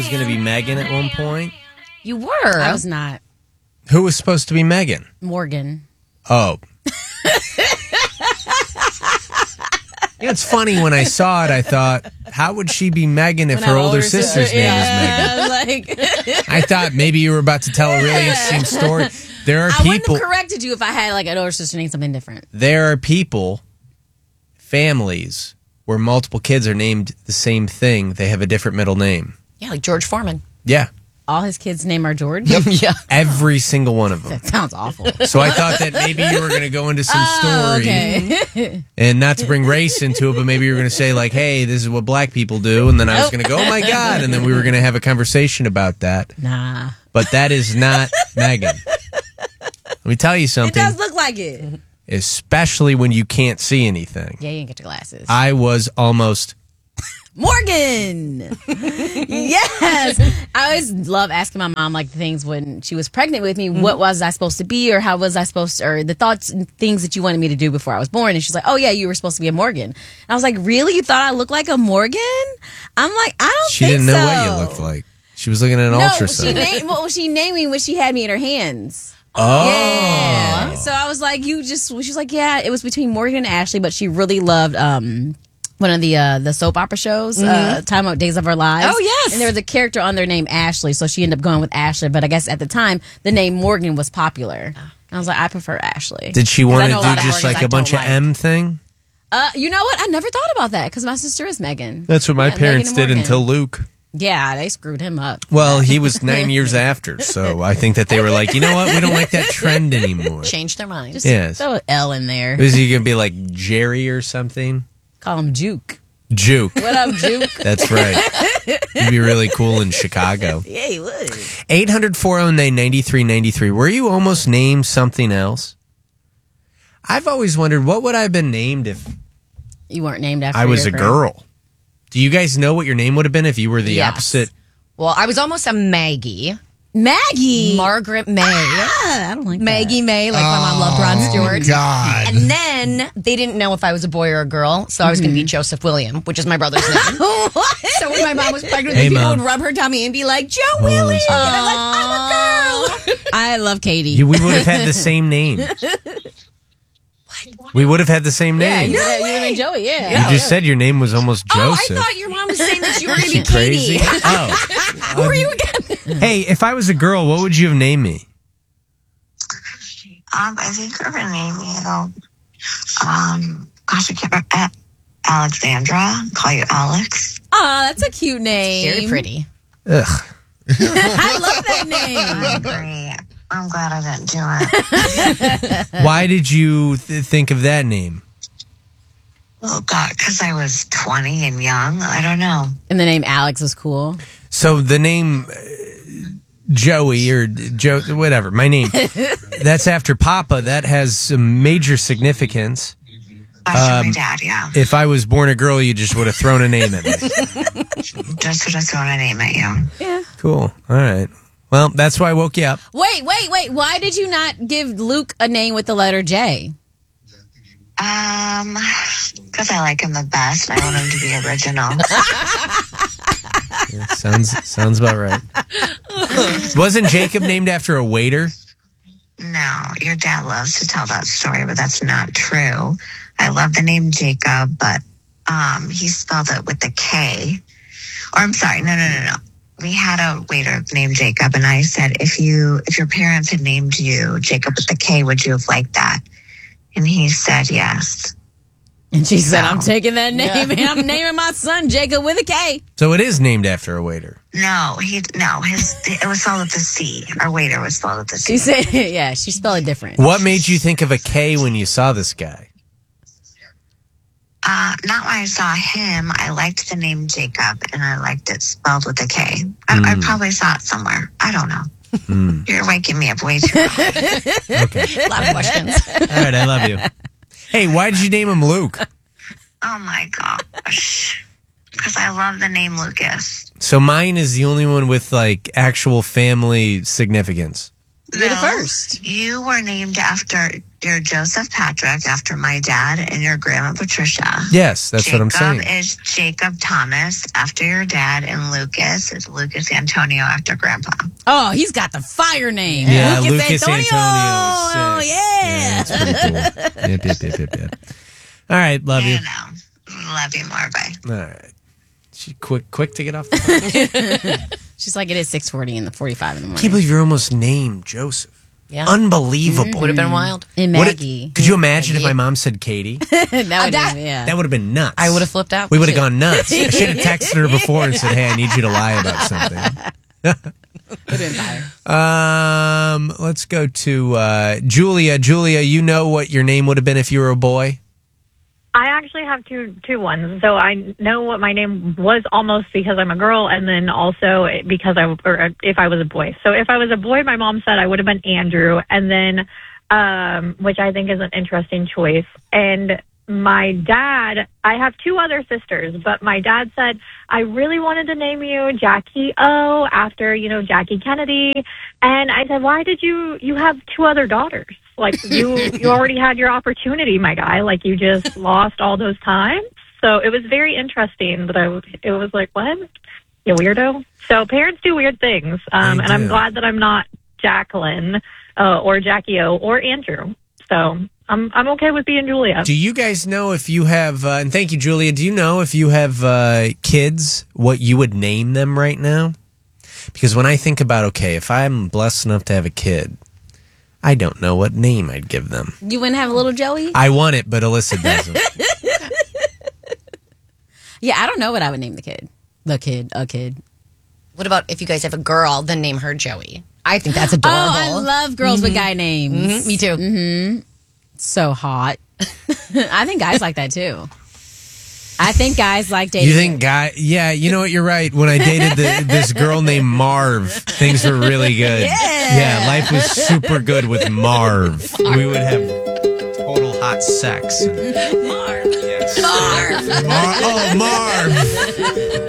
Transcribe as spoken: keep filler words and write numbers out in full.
was going to be Megan at one point. You were. I was not. Who was supposed to be Megan? Morgan. Oh. Yeah, it's funny, when I saw it, I thought, how would she be Megan if her, her older, older sister's sister, name yeah, is Megan? Like, I thought maybe you were about to tell a really interesting story. There are I people. wouldn't have corrected you if I had like an older sister named something different. There are people, families, where multiple kids are named the same thing. They have a different middle name. Yeah, like George Foreman. Yeah. All his kids' name are George? Yep. Yeah. Every single one of them. That sounds awful. So I thought that maybe you were going to go into some Oh, story. okay. And not to bring race into it, but maybe you were going to say, like, hey, this is what black people do. And then I was going to go, oh, my God. And then we were going to have a conversation about that. Nah. But that is not Megan. Let me tell you It something. does look like it. Especially when you can't see anything. Yeah, you can get your glasses. I was almost... Morgan! Yes! I always love asking my mom, like, things when she was pregnant with me. Mm-hmm. What was I supposed to be, or how was I supposed to, or the thoughts and things that you wanted me to do before I was born. And she's like, oh, yeah, you were supposed to be a Morgan. And I was like, really? You thought I looked like a Morgan? I'm like, I don't she think so. She didn't know what you looked like. She was looking at an no, ultrasound. She named, well, she named me when she had me in her hands. Oh. Yeah. So I was like, you just, she was like, yeah, it was between Morgan and Ashley, but she really loved, um, one of the uh, the soap opera shows, mm-hmm. uh, Time Out Days of Our Lives. Oh, yes. And there was a character on there named Ashley, so she ended up going with Ashley. But I guess at the time, the name Morgan was popular. And I was like, I prefer Ashley. Did she want to do just Morgans like I a bunch of like. M thing? Uh, you know what? I never thought about that because my sister is Megan. That's what my yeah, parents did until Luke. Yeah, they screwed him up. Well, he was nine years after, so I think that they were like, you know what? We don't like that trend anymore. Change their minds. Just yes. throw an L in there. Is he going to be like Jerry or something? Call him Juke. Juke. What up, Juke? That's right. He'd be really cool in Chicago. Yeah, he would. eight hundred, four oh nine, nine three nine three. Were you almost named something else? I've always wondered, what would I have been named if you weren't named after I was your a friend? girl? Do you guys know what your name would have been if you were the Yes. opposite? Well, I was almost a Maggie. Maggie. Margaret May. Ah, I don't like Maggie that. May, like my mom loved Ron Stewart. God. And then they didn't know if I was a boy or a girl, so I was going to be Joseph William, which is my brother's name. What? So when my mom was pregnant, Hey, people Mom. would rub her tummy and be like, Joe on a Willie. And second. I'm like, I'm a girl. I love Katie. You, we would have had the same name. We would have had the same yeah, name. you, you and Joey, yeah. You just said your name was almost Oh, Joseph. I thought your mom was saying that you were going to Is be she crazy? Katie. Oh. Who are you again? Hey, if I was a girl, what would you have named me? Um, I think we're gonna name you. Um, gosh, I can't remember. A- Alexandra. Call you Alex. Oh, that's a cute name. Very pretty. Ugh. I love that name. I agree. I'm glad I didn't do it. Why did you th- think of that name? Oh God, because I was twenty and young. I don't know. And the name Alex was cool. So the name uh, Joey or Joe, whatever, my name, that's after Papa. That has some major significance. After Um, my dad, yeah. If I was born a girl, you just would have thrown a name at me. Just would have thrown a name at you. Yeah. Cool. All right. Well, that's why I woke you up. Wait, wait, wait. Why did you not give Luke a name with the letter J? Um, because I like him the best. And I want him to be original. Yeah, sounds sounds about right. Wasn't Jacob named after a waiter? No, your dad loves to tell that story, but that's not true. I love the name Jacob, but um, he spelled it with a K. Or I'm sorry, no, no, no, no. We had a waiter named Jacob, and I said, if you, if your parents had named you Jacob with the K, would you have liked that? And he said yes. And she said, No. I'm taking that name and I'm naming my son Jacob with a K. So it is named after a waiter. No, he no, his it was spelled with a C. Our waiter was spelled with a C. She said, yeah, she spelled it different. What made you think of a K when you saw this guy? Uh, not when I saw him. I liked the name Jacob, and I liked it spelled with a K. I, I probably saw it somewhere. I don't know. Mm. You're waking me up way too early. Okay. A lot of questions. All right, I love you. Hey, why did you name him Luke? Oh my gosh. Because I love the name Lucas. So mine is the only one with like actual family significance. You're the No, first. You were named after your Joseph Patrick, after my dad, and your grandma Patricia. Yes, that's Jacob what I'm saying. is Jacob Thomas after your dad, and Lucas is Lucas Antonio after grandpa. Oh, he's got the fire name. Yeah, Lucas, Lucas Antonio. Antonio. Oh, Sick. yeah. That's pretty cool. Yep, yep, yep, yep, yep. All right, love you. You know, love you more. Bye. All right. She quick, quick to get off the phone. She's like, it is six forty in the forty-five in the I can't morning. believe you're almost named Joseph. Yeah. Unbelievable. Would have been wild. And What it- Maggie. could you imagine if my mom said Katie? that would have, yeah. That would have been nuts. I would have flipped out. We would have gone nuts. I should have texted her before and said, hey, I need you to lie about something. Would've been fire. Um, let's go to uh, Julia. Julia, you know what your name would have been if you were a boy? I actually have two two ones. So I know what my name was almost because I'm a girl, and then also because I or if I was a boy. So if I was a boy, my mom said I would have been Andrew, and then um, which I think is an interesting choice. And my dad, I have two other sisters, but my dad said I really wanted to name you Jackie O after you know Jackie Kennedy, and I said, why did you you have two other daughters? Like, you you already had your opportunity, my guy. Like, you just lost all those times. So it was very interesting that I was, it was like, what? You weirdo? So parents do weird things. Um, They and I'm do. glad that I'm not Jacqueline uh, or Jackie O or Andrew. So I'm I'm okay with being Julia. Do you guys know if you have, uh, and thank you, Julia, do you know if you have uh, kids, what you would name them right now? Because when I think about, okay, if I'm blessed enough to have a kid, I don't know what name I'd give them. You wouldn't have a little Joey? I want it, but Alyssa doesn't. Yeah, I don't know what I would name the kid. The kid, a kid. What about if you guys have a girl, then name her Joey? I think that's adorable. Oh, I love girls with guy names. Mhm, me too. So hot. I think guys like that too. I think guys like dating. You think guy? Yeah, you know what? You're right. When I dated the, this girl named Marv, things were really good. Yeah. yeah, life was super good with Marv. We would have total hot sex. Marv. Yes. Marv. Mar- oh, Marv.